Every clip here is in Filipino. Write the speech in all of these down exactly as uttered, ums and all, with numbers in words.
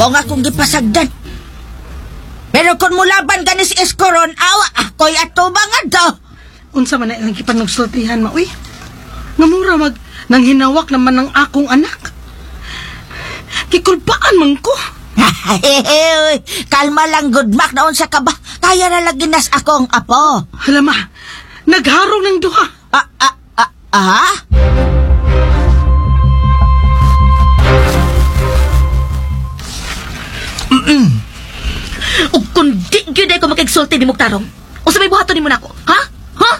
Mao nga kong gipasagdan. Pero kung mulaban gani si Escoron, awa ako'y atubangan to. Unsa man na ilang kipanugsultihan ma, uy. Nga mura mag nang hinawak naman ng akong anak. Kikulpaan man ko. Kalma lang, good mak, naon sa kaba. Kaya na lagi nas akong apo. Halama, nagharong ng duha. Ah, ah, ah, ah? O kung di yun ay ko makigsulti ni Mugtarong, o sa may buhato ni mo na ako, ha? Ha?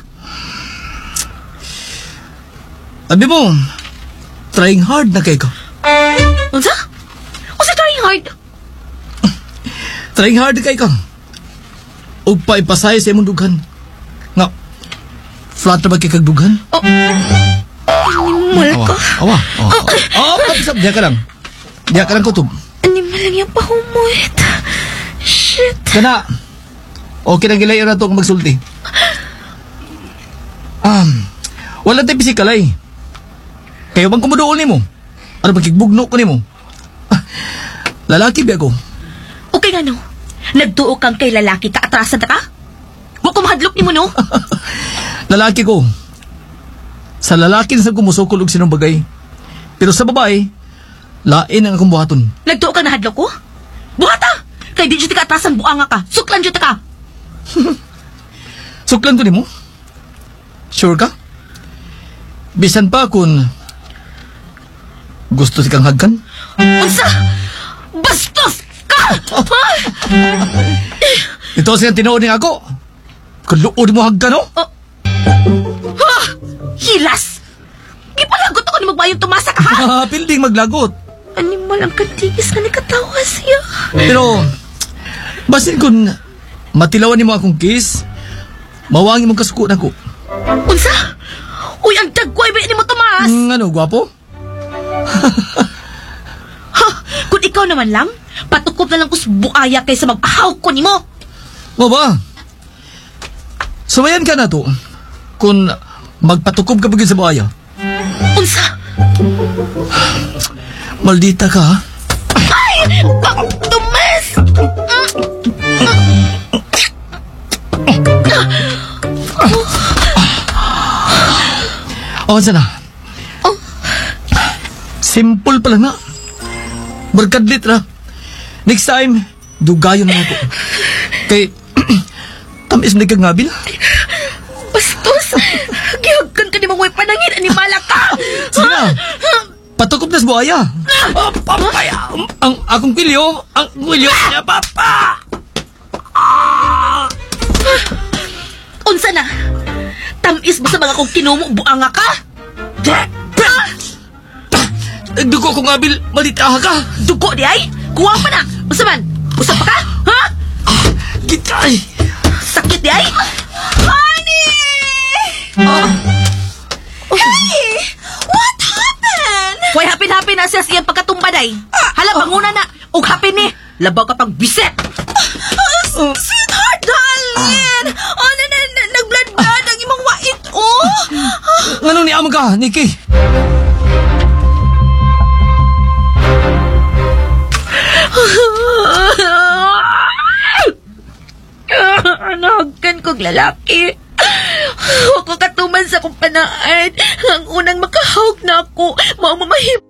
Abi mo, trying hard na kay ko. Unsa? O sa trying hard? Trying hard kay ka. O pa ipasay sa imong dughan. Nga, flat na ba kay kagdughan? Oh, animal Awa, ka. awa. Oh, oh, oh, oh, diya ka lang. Diya ka lang kutob. Animal lang yung pahumuit. Shit. Kana, okay nang gilayo na ito kung magsulti. Um, wala tayo pisikal ay. Kayo bang kumudool ni mo? Ano bang kigbugno ko ni mo? Ah, lalaki ba ako? Okay nga no. Nagtuo kang kay lalaki ka, atrasan na ka? Huwag ko mahadlok ni mo no. Lalaki ko. Sa lalaki na sa kumusukol og sinong bagay. Pero sa babae, lain ang akong buhaton. Nagtuo kang nahadlok ko? Buhata! Kay di dyan ka atrasan buanga ka. Suklan dyan ka. Suklan ko ni mo? Sure ka? Bisan pa kung gusto si kang hagkan? Unsa? Bastos ka! Ito siya tinuod ni ako. Kung luod mo hagkan, no? Oh. Ha! Hilas! Ipalagot ako ni magbayong tumasa ka, ha? Pilding maglagot. Animal ang katigis nga nakatawa siya. Pero, basin kung matilawan ni mo akong kiss, mawangi mong kasuko na ko. Unsa? Uy, ang dagway ba ni mo, Tomas? Mm, ano, gwapo? Ha? Kung ikaw naman lang, patukop na lang ko sa buaya kaysa mag-ahaw ko ni mo. O ba? Sumayan ka na to kung magpatukob ka pagin sa buhaya. Unsa? Maldita ka, ha? Ay! Ang Tomas! O, saan na? Simple pala na. Barkadlit na. Next time, dugayon na ako. Kay, tamis na kagngabil. Bastos! Gihagkan ka ni mga panangin, animala ka! Sige na. Patukop na sa buhaya. Oh, papaya. Ang akong kilyo. Ang kilyo niya, papa. Unsa na? Tamis ba sa mga kong kinumo, buanga ka? Dugo ko nga, Bil. Malitaha ka. Dugo di ay? Kuha pa na! Usa man? Usa pa ka? Ha? Kitay. Sakit di ay? Honey! Oh. Hey! What happened? Why happy-happy na siya siyang pagkatumba day? Hala, banguna na! Og happy ni! Labaw ka pang biset! Oh, sweetheart, darling! Oh, na, na, na, nag-blood-blood ang imong wait, oh! Ano ni amo ka, Nikki? Nahagkan kong lalaki. Huwag ko katuman sa kong panaan. Ang unang makahawag na ako, maumamahim